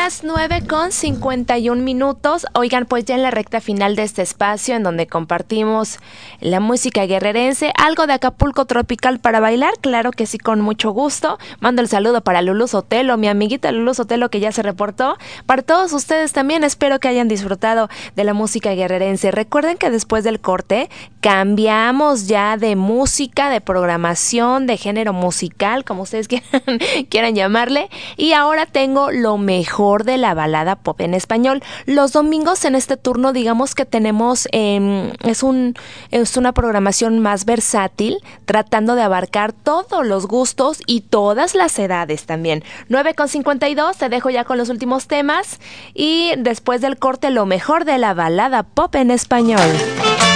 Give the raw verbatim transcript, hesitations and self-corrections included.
las nueve con cincuenta y un minutos. Oigan, pues ya en la recta final de este espacio en donde compartimos la música guerrerense, algo de Acapulco tropical para bailar, claro que sí, con mucho gusto. Mando el saludo para Lulú Sotelo, mi amiguita Lulú Sotelo que ya se reportó. Para todos ustedes también, espero que hayan disfrutado de la música guerrerense. Recuerden que después del corte cambiamos ya de música, de programación, de género musical, como ustedes quieran, quieran llamarle, y ahora tengo lo mejor de la balada pop en español. Los domingos en este turno, digamos que tenemos, eh, es, un, es una programación más versátil, tratando de abarcar todos los gustos y todas las edades también. nueve con cincuenta y dos, te dejo ya con los últimos temas y después del corte lo mejor de la balada pop en español.